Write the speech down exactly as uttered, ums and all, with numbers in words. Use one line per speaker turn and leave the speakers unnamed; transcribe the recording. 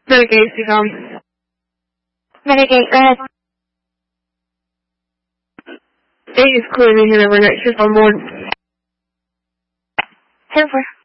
Renegade to come.
Renegade, go ahead.
Eight is clearly here, we're next shift on board.
ten four.